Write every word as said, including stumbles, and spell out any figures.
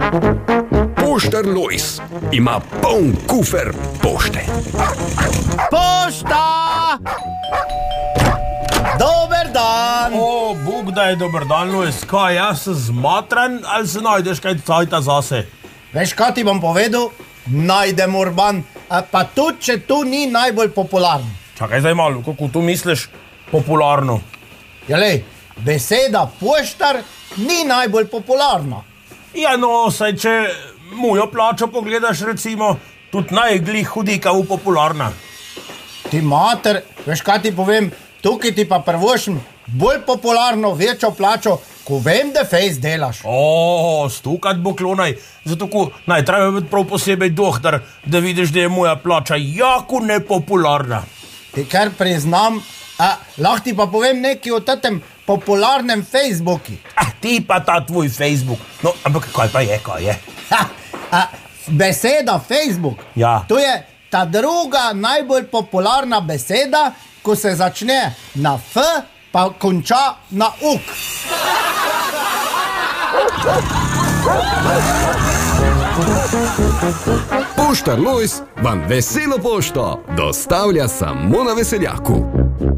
Poštar Lojz ima poln kufer pošte. Pošta! Dober dan! O, Bog da je dober dan, Lojz. Kaj, jaz sem zmatran ali se najdeš kaj cajta zase? Veš, kaj ti bom povedal? Najdem Urban, pa tudi, če tu ni najbolj popularno. Čakaj zdaj malo, kako tu misliš popularno? Ja, lej, beseda poštar ni najbolj popularna. Ja, no, saj če mojo plačo pogledaš, recimo, tudi najglih hudika v popularna. Ti mater, veš, kaj ti povem, tukaj ti pa prvošim bolj popularno, večjo plačo, ko vem, da fejs delaš. O, stukat bo klonaj, zato ko naj treba biti prav posebej dohtar, da vidiš, da je moja plača jako nepopularna. Ti kar priznam, a, lahko ti pa povem nekaj o tem popularnem Facebooku. Ah, ti pa ta tvoj Facebook. No, ampak kaj pa je, kaj je? Ha, a, beseda Facebook, Ja. to je ta druga najbolj popularna beseda, ko se začne na F, pa konča na uk. Poštar Lojz vam veselo pošto dostavlja samo na Veseljaku.